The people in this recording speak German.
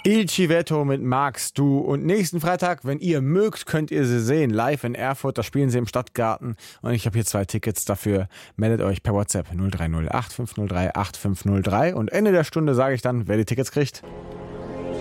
Il Civetto mit Magst du. Und nächsten Freitag, wenn ihr mögt, könnt ihr sie sehen. Live in Erfurt, da spielen sie im Stadtgarten. Und ich habe hier 2 Tickets dafür. Meldet euch per WhatsApp 030 8503 8503. Und Ende der Stunde sage ich dann, wer die Tickets kriegt.